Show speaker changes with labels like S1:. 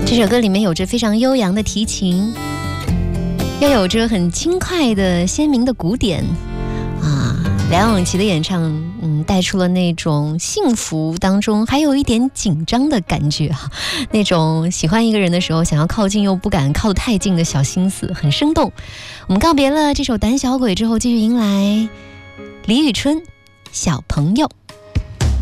S1: 这首歌里面有着非常悠扬的提琴，又有着很轻快的鲜明的鼓点啊，梁咏琪的演唱带出了那种幸福当中还有一点紧张的感觉啊，那种喜欢一个人的时候想要靠近又不敢靠得太近的小心思，很生动。我们告别了这首胆小鬼之后，继续迎来李宇春小朋友。